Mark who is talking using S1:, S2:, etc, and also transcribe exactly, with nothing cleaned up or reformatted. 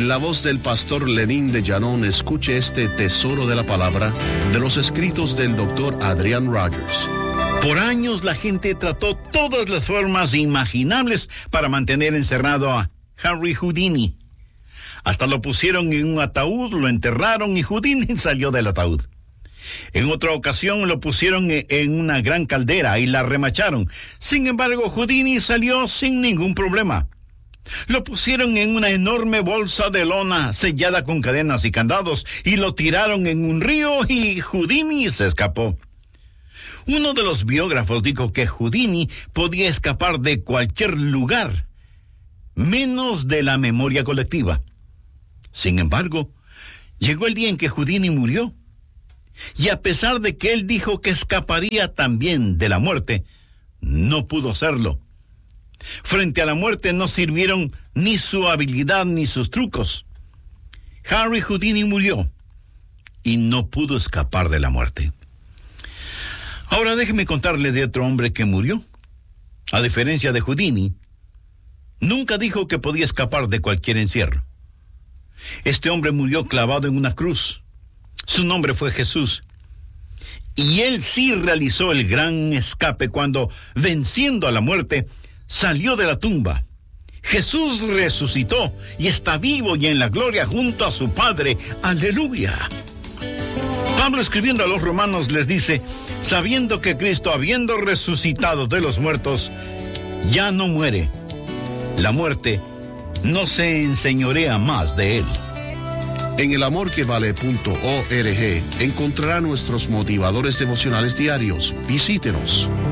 S1: En la voz del pastor Lenín de Llanón, escuche este tesoro de la palabra de los escritos del doctor Adrian Rogers.
S2: Por años la gente trató todas las formas imaginables para mantener encerrado a Henry Houdini. Hasta lo pusieron en un ataúd, lo enterraron y Houdini salió del ataúd. En otra ocasión lo pusieron en una gran caldera y la remacharon. Sin embargo, Houdini salió sin ningún problema. Lo pusieron en una enorme bolsa de lona sellada con cadenas y candados y lo tiraron en un río y Houdini se escapó. Uno de los biógrafos dijo que Houdini podía escapar de cualquier lugar, menos de la memoria colectiva. Sin embargo, llegó el día en que Houdini murió. Y a pesar de que él dijo que escaparía también de la muerte, no pudo hacerlo. Frente a la muerte no sirvieron ni su habilidad ni sus trucos. Henry Houdini murió y no pudo escapar de la muerte. Ahora déjeme contarle de otro hombre que murió. A diferencia de Houdini, nunca dijo que podía escapar de cualquier encierro. Este hombre murió clavado en una cruz. Su nombre fue Jesús. Y él sí realizó el gran escape cuando, venciendo a la muerte, salió de la tumba. Jesús resucitó y está vivo y en la gloria junto a su Padre. ¡Aleluya! Pablo, escribiendo a los romanos, les dice, sabiendo que Cristo, habiendo resucitado de los muertos, ya no muere. La muerte no se enseñorea más de él.
S1: En el amor que vale punto org encontrará nuestros motivadores devocionales diarios. Visítenos.